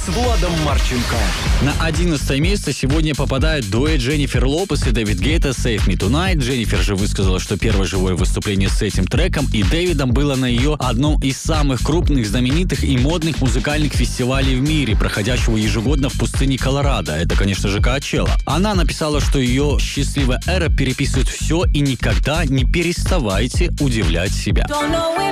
с Владом Марченко. На 11 место сегодня попадает дуэт Дженнифер Лопес и Дэвид Гетта «Save Me Tonight». Дженнифер же высказала, что первое живое выступление с этим треком и Дэвидом было на ее одном из самых крупных, знаменитых и модных музыкальных фестивалей в мире, проходящего ежегодно в пустыне Колорадо. Это, конечно же, Коачелла. Она написала, что ее счастливая эра переписывает все и никогда не переставайте удивлять себя.